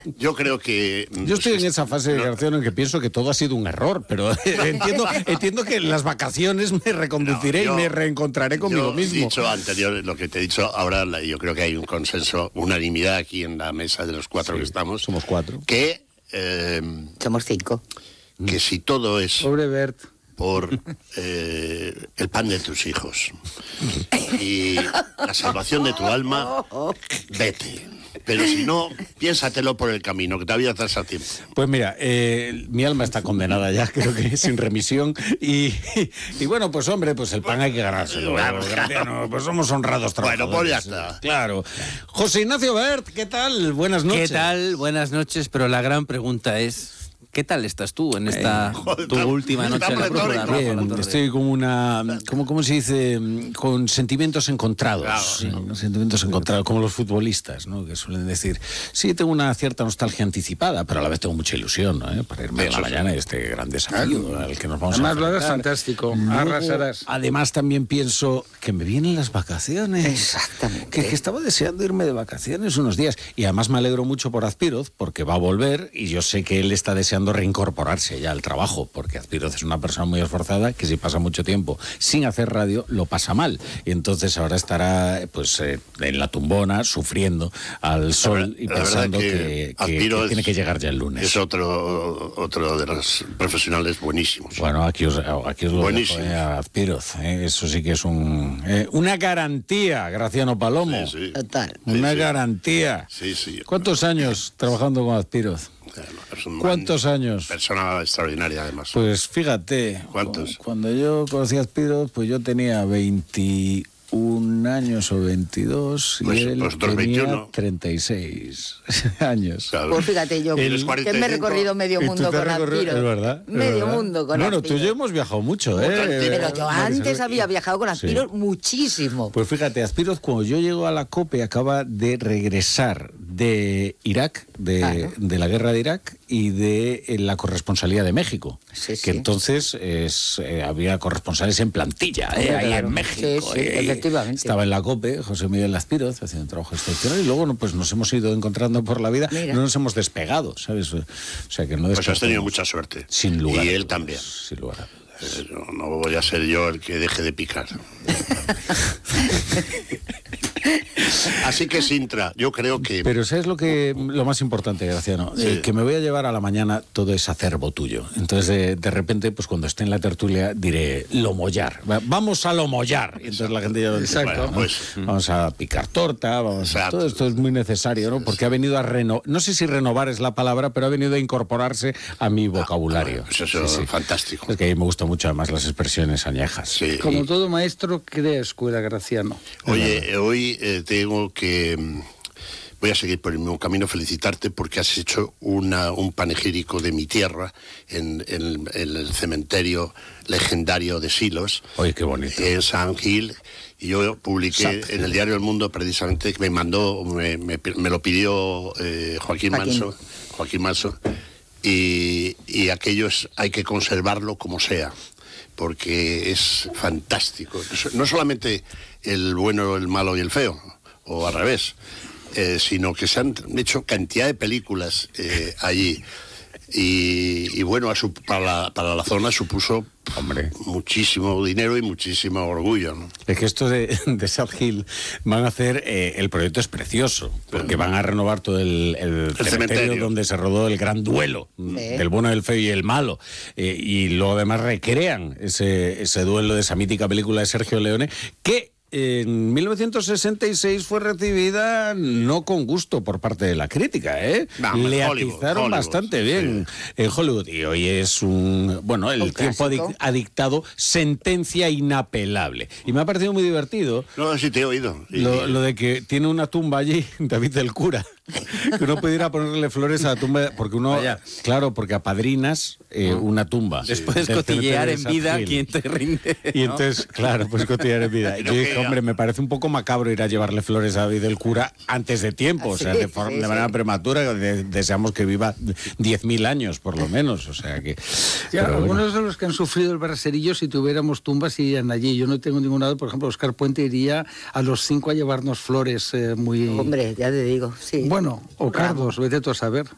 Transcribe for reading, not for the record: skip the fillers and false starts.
Yo creo que... Yo estoy en esa fase de García en que pienso que todo ha sido un error, pero entiendo que en las vacaciones me reconduciré y me reencontraré conmigo mismo. Yo he dicho anterior, lo que te he dicho ahora, yo creo que hay un consenso, unanimidad aquí en la mesa de los cuatro que estamos. Somos cuatro. Que... somos cinco. Que si todo es... Pobre Bert. Por el pan de tus hijos y la salvación de tu alma, vete. Pero si no, piénsatelo por el camino, que todavía estás a tiempo. Pues mira, mi alma está condenada ya, creo que sin remisión. Y bueno, pues hombre, pues el pan hay que ganárselo. Graciano, pues somos honrados trabajadores. Bueno, pues ya está. Claro. José Ignacio Bert, ¿qué tal? Buenas noches. ¿Qué tal? Buenas noches, pero la gran pregunta es... ¿Qué tal estás tú en esta tu última noche en la brújula? Bien, estoy con una... ¿Cómo se dice? Con sentimientos encontrados. Claro, sí, sentimientos encontrados, como los futbolistas, ¿no? Que suelen decir, sí, tengo una cierta nostalgia anticipada, pero a la vez tengo mucha ilusión, ¿no? Para irme a la mañana este gran desafío al que nos vamos a enfrentar. Además lo harás fantástico, arrasarás. Además también pienso que me vienen las vacaciones. Exactamente. Que estaba deseando irme de vacaciones unos días. Y además me alegro mucho por Azpiroz, porque va a volver y yo sé que él está deseando reincorporarse ya al trabajo, porque Azpiroz es una persona muy esforzada que si pasa mucho tiempo sin hacer radio lo pasa mal, y entonces ahora estará pues en la tumbona sufriendo al sol y pensando que tiene que llegar ya el lunes. Es otro de los profesionales buenísimos. Bueno, aquí os lo dejo, Azpiroz, eso sí que es una garantía, Graciano Palomo. Sí, sí. Total. Una garantía. Sí, sí. ¿Cuántos años trabajando con Azpiroz? ¿Cuántos años? Persona extraordinaria, además. Pues fíjate. ¿Cuántos? Cuando yo conocí a Azpiroz, pues yo tenía 21 años o 22 pues, y él tenía 21. 36 años. Claro. Pues fíjate yo, que me he recorrido medio mundo con Azpiroz. Es verdad. Medio mundo con Azpiroz. Bueno, tú y yo hemos viajado mucho, Pero yo antes había viajado con Azpiroz muchísimo. Pues fíjate, Azpiroz, cuando yo llego a la COPE, acaba de regresar de Irak, de la guerra de Irak y de la corresponsalía de México. Sí, que entonces había corresponsales en plantilla, ahí en México. Sí, efectivamente. Estaba en la COPE, José Miguel Azpiroz, haciendo un trabajo excepcional, y luego pues nos hemos ido encontrando por la vida. Mira. No nos hemos despegado, ¿sabes? O sea, que no pues has tenido mucha suerte. Sin lugar. Y él también. Sin lugar a dudas. No voy a ser yo el que deje de picar. Así que Sintra, yo creo que... Pero ¿sabes lo más importante, Graciano? Sí. Que me voy a llevar a la mañana todo ese acervo tuyo. Entonces, de repente, pues cuando esté en la tertulia, diré lomollar. Vamos a lomollar. Y entonces la gente ya... Exacto. Bueno, pues, vamos a picar torta, todo esto es muy necesario, ¿no? Porque ha venido a renovar, no sé si renovar es la palabra, pero ha venido a incorporarse a mi vocabulario. Pues eso es fantástico. Es que a mí me gustan mucho además las expresiones añejas. Sí. Como todo maestro, crea escuela, Graciano. Oye, hoy tengo que... Voy a seguir por el mismo camino, felicitarte porque has hecho un panegírico de mi tierra en el cementerio legendario de Silos. Oye, qué bonito. En San Gil. Y yo publiqué en el diario El Mundo, precisamente, que me lo pidió Joaquín Manso. Y aquellos hay que conservarlo como sea, porque es fantástico. No solamente el bueno, el malo y el feo, o al revés, sino que se han hecho cantidad de películas allí. Y bueno, para la zona supuso muchísimo dinero y muchísimo orgullo, ¿no? Es que esto de South Hill van a hacer, el proyecto es precioso, porque van a renovar todo el cementerio donde se rodó el gran duelo del bueno, el feo y el malo, y luego además recrean ese duelo de esa mítica película de Sergio Leone, que en 1966 fue recibida no con gusto por parte de la crítica, le atizaron bastante bien en Hollywood, y hoy es el tiempo ha dictado sentencia inapelable, y me ha parecido muy divertido. No, sí te he oído. Lo de que tiene una tumba allí, David del Cura, que uno puede ir a ponerle flores a la tumba, porque claro, porque apadrinas una tumba. Después cotillear en vida quien te rinde, ¿no? Y entonces, claro, pues cotillear en vida. Yo dije, hombre, me parece un poco macabro ir a llevarle flores a David del Cura antes de tiempo, o sea, de manera prematura, deseamos que viva 10.000 años, por lo menos, o sea que... Algunos de los que han sufrido el braserillo, si tuviéramos tumbas, irían allí. Yo no tengo ningún lado, por ejemplo, Oscar Puente iría a los 5 a llevarnos flores muy... Hombre, ya te digo, sí. Bueno, o Carlos, vete tú a saber.